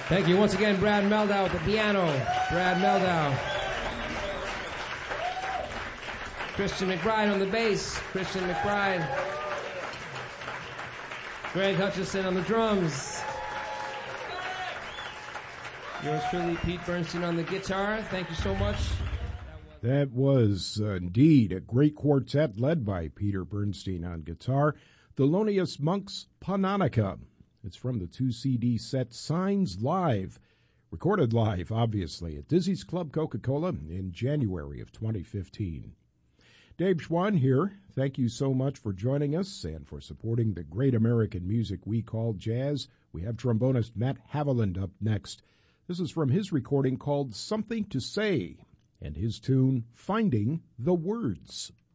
Thank you once again, Brad Meldau at the piano. Brad Meldau. Christian McBride on the bass. Christian McBride. Greg Hutchison on the drums. Yours truly, Pete Bernstein on the guitar. Thank you so much. That was indeed a great quartet led by Peter Bernstein on guitar. Thelonious Monk's Paunanica. It's from the 2-CD set Signs Live, recorded live, obviously, at Dizzy's Club Coca-Cola in January of 2015. Dave Schwann here. Thank you so much for joining us and for supporting the great American music we call jazz. We have trombonist Matt Haviland up next. This is from his recording called Something to Say and his tune, Finding the Words.